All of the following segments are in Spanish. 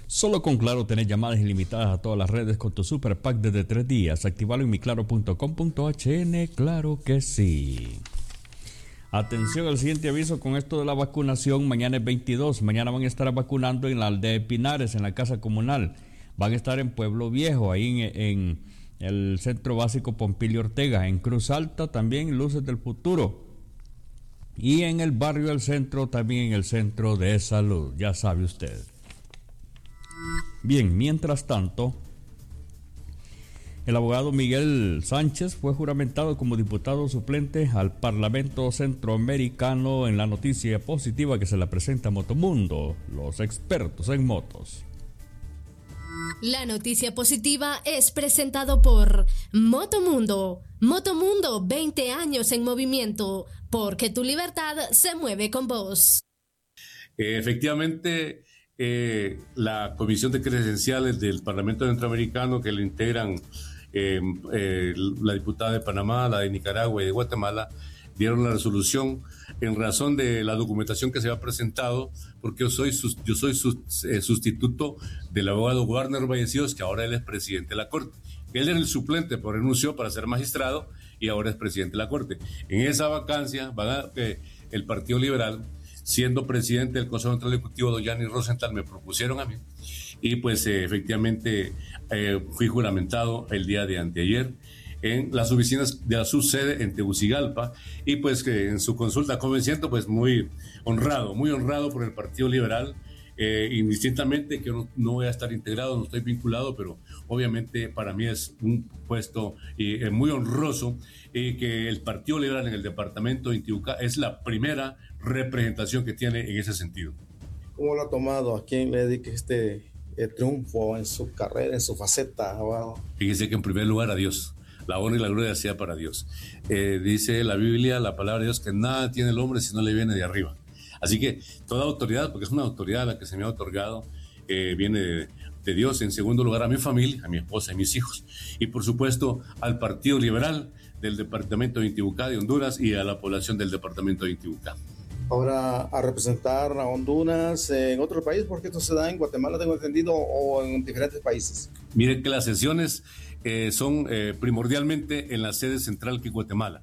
Solo con Claro tenés llamadas ilimitadas a todas las redes con tu super pack desde 3 días. Activalo en miclaro.com.hn, claro que sí. Atención al siguiente aviso con esto de la vacunación. Mañana es 22. Mañana van a estar vacunando en la aldea de Pinares, en la casa comunal. Van a estar en Pueblo Viejo, ahí en el Centro Básico Pompilio Ortega. En Cruz Alta también, Luces del Futuro. Y en el barrio del centro, también en el Centro de Salud. Ya sabe usted. Bien, mientras tanto, el abogado Miguel Sánchez fue juramentado como diputado suplente al Parlamento Centroamericano en la noticia positiva que se le presenta a Motomundo, los expertos en motos. La noticia positiva es presentado por Motomundo. Motomundo, 20 años en movimiento, porque tu libertad se mueve con vos. Efectivamente, la Comisión de Credenciales del Parlamento Centroamericano, que lo integran la diputada de Panamá, la de Nicaragua y de Guatemala, dieron la resolución en razón de la documentación que se ha presentado, porque yo soy sustituto del abogado Warner Vallecidos, que ahora él es presidente de la Corte. Él era el suplente, pero renunció para ser magistrado y ahora es presidente de la Corte. En esa vacancia, el Partido Liberal, siendo presidente del Consejo Central Ejecutivo, don Gianni Rosenthal, me propusieron a mí. Y pues efectivamente fui juramentado el día de anteayer en las oficinas de la subsede en Tegucigalpa, y pues que en su consulta convenciendo, pues muy honrado por el Partido Liberal, indistintamente que no voy a estar integrado, no estoy vinculado, pero obviamente para mí es un puesto muy honroso, que el Partido Liberal en el departamento de Intibucá es la primera representación que tiene en ese sentido. ¿Cómo lo ha tomado? ¿A quién le dedica este triunfo en su carrera, en su faceta, abogado? Fíjese que en primer lugar a Dios. La honra y la gloria sea para Dios. Dice la Biblia, la palabra de Dios, que nada tiene el hombre si no le viene de arriba. Así que toda autoridad, porque es una autoridad la que se me ha otorgado, viene de Dios. En segundo lugar, a mi familia, a mi esposa y mis hijos. Y por supuesto, al Partido Liberal del departamento de Intibucá de Honduras y a la población del departamento de Intibucá. Ahora a representar a Honduras en otro país, porque esto se da en Guatemala, tengo entendido, o en diferentes países. Miren que las sesiones son primordialmente en la sede central que es Guatemala.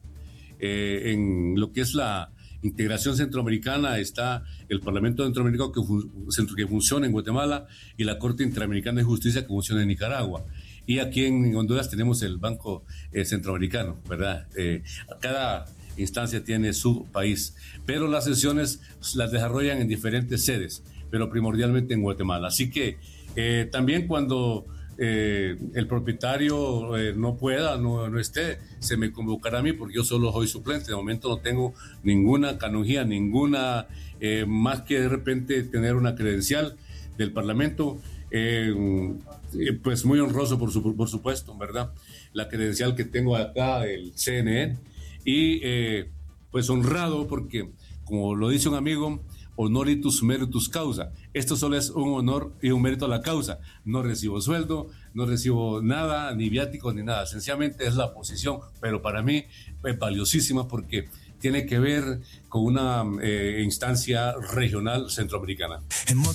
En lo que es la integración centroamericana está el Parlamento Centroamericano que funciona en Guatemala y la Corte Interamericana de Justicia que funciona en Nicaragua. Y aquí en Honduras tenemos el Banco Centroamericano, ¿verdad? Cada instancia tiene su país, pero las sesiones las desarrollan en diferentes sedes, pero primordialmente en Guatemala. Así que también cuando el propietario no esté, se me convocará a mí, porque yo solo soy suplente. De momento no tengo ninguna canonjía, ninguna más que de repente tener una credencial del Parlamento, pues muy honroso por supuesto, ¿verdad? La credencial que tengo acá del CNN, y pues honrado porque, como lo dice un amigo, honoritus meritus causa. Esto solo es un honor y un mérito a la causa. No recibo sueldo, no recibo nada, ni viáticos, ni nada. Sencillamente es la posición, pero para mí es valiosísima porque tiene que ver con una instancia regional centroamericana.